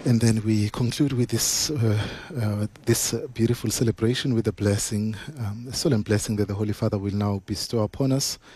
And then we conclude with this beautiful celebration with a blessing, a solemn blessing that the Holy Father will now bestow upon us